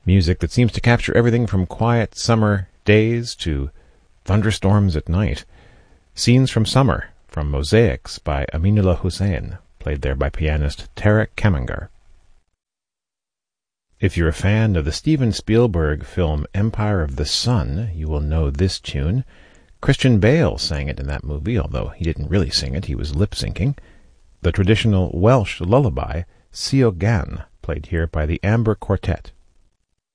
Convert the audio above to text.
Music that seems to capture everything from quiet summer days to thunderstorms at night. Scenes from Summer, from Mosaics by Aminullah Hussain, played there by pianist Tarek Kamangar. If you're a fan of the Steven Spielberg film Empire of the Sun, you will know this tune. Christian Bale sang it in that movie, although he didn't really sing it, he was lip-syncing. The traditional Welsh lullaby, Sio Gan, played here by the Amber Quartet.